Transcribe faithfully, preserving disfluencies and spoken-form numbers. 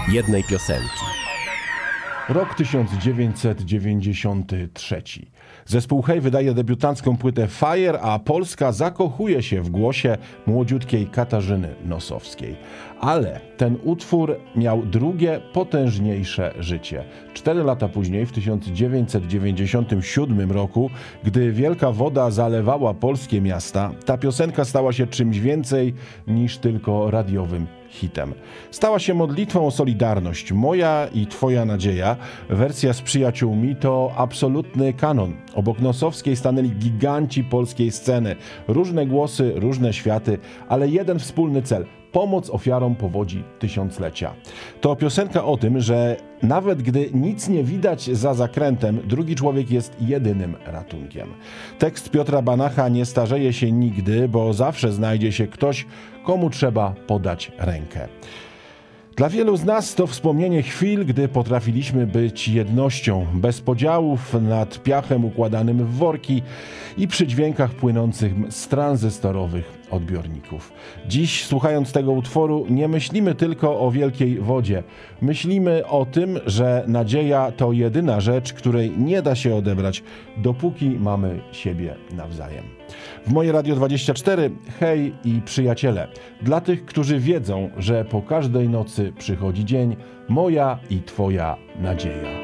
jednej piosenki. Rok tysiąc dziewięćset dziewięćdziesiąty trzeci. Zespół Hej wydaje debiutancką płytę Fire, a Polska zakochuje się w głosie młodziutkiej Katarzyny Nosowskiej. Ale ten utwór miał drugie, potężniejsze życie. Cztery lata później, w tysiąc dziewięćset dziewięćdziesiątym siódmym roku, gdy wielka woda zalewała polskie miasta, ta piosenka stała się czymś więcej niż tylko radiowym hitem. Stała się modlitwą o solidarność. Moja i Twoja nadzieja, wersja z przyjaciółmi, to absolutny kanon. Obok Nosowskiej stanęli giganci polskiej sceny. Różne głosy, różne światy, ale jeden wspólny cel – pomoc ofiarom powodzi tysiąclecia. To piosenka o tym, że nawet gdy nic nie widać za zakrętem, drugi człowiek jest jedynym ratunkiem. Tekst Piotra Banacha nie starzeje się nigdy, bo zawsze znajdzie się ktoś, komu trzeba podać rękę. Dla wielu z nas to wspomnienie chwil, gdy potrafiliśmy być jednością, bez podziałów, nad piachem układanym w worki i przy dźwiękach płynących z tranzystorowych odbiorników. Dziś, słuchając tego utworu, nie myślimy tylko o wielkiej wodzie. Myślimy o tym, że nadzieja to jedyna rzecz, której nie da się odebrać, dopóki mamy siebie nawzajem. W moje Radio dwadzieścia cztery, hej i przyjaciele. Dla tych, którzy wiedzą, że po każdej nocy przychodzi dzień, moja i Twoja nadzieja.